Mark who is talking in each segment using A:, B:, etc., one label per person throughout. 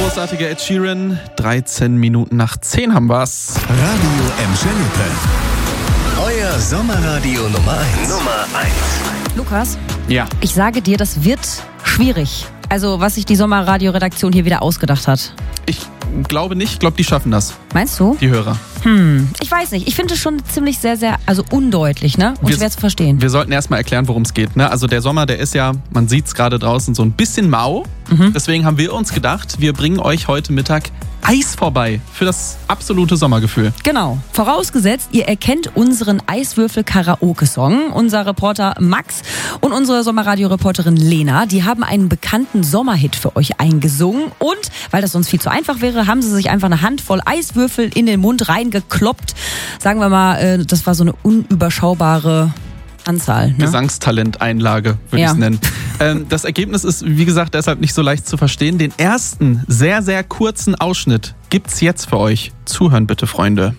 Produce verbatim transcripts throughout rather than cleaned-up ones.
A: großartige Ed Sheeran. dreizehn Minuten nach zehn haben wir's.
B: Radio Emschenuppe. Euer Sommerradio Nummer eins. Nummer eins.
C: Lukas,
A: Ja.
C: ich sage dir, das wird schwierig. Also, was sich die Sommerradio-Redaktion hier wieder ausgedacht hat.
A: Ich glaube nicht. Ich glaube, die schaffen das,
C: Meinst du?
A: die Hörer.
C: Hm, ich weiß nicht. Ich finde es schon ziemlich sehr, sehr, also undeutlich, ne? Und
A: Wir-
C: schwer zu verstehen.
A: Wir sollten erstmal erklären, worum es geht. Ne? Also der Sommer, der ist ja, man sieht es gerade draußen, so ein bisschen mau. Deswegen haben wir uns gedacht, wir bringen euch heute Mittag Eis vorbei für das absolute Sommergefühl.
C: Genau. Vorausgesetzt, ihr erkennt unseren Eiswürfel-Karaoke-Song. Unser Reporter Max und unsere Sommerradio-Reporterin Lena, die haben einen bekannten Sommerhit für euch eingesungen. Und, weil das sonst viel zu einfach wäre, haben sie sich einfach eine Handvoll Eiswürfel in den Mund reingekloppt. Sagen wir mal, äh, das war so eine unüberschaubare Anzahl. Ne?
A: Gesangstalenteinlage, würde
C: Ja.
A: ich es nennen. Ähm, das Ergebnis ist, wie gesagt, deshalb nicht so leicht zu verstehen. Den ersten, sehr, sehr kurzen Ausschnitt gibt's jetzt für euch. Zuhören bitte, Freunde.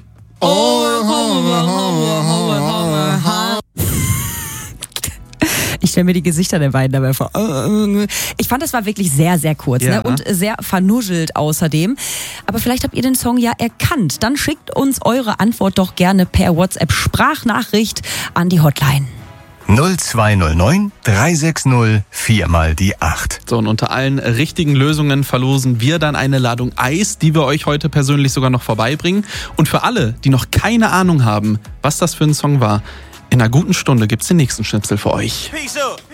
C: Ich stelle mir die Gesichter der beiden dabei vor. Ich fand, das war wirklich sehr, sehr kurz,
A: Ja.
C: ne? Und sehr vernuschelt außerdem. Aber vielleicht habt ihr den Song ja erkannt. Dann schickt uns eure Antwort doch gerne per WhatsApp-Sprachnachricht an die Hotline.
B: null zwei null neun drei sechs null vier mal die acht.
A: So, und unter allen richtigen Lösungen verlosen wir dann eine Ladung Eis, die wir euch heute persönlich sogar noch vorbeibringen. Und für alle, die noch keine Ahnung haben, was das für ein Song war, in einer guten Stunde gibt's den nächsten Schnipsel für euch.
D: Peace up.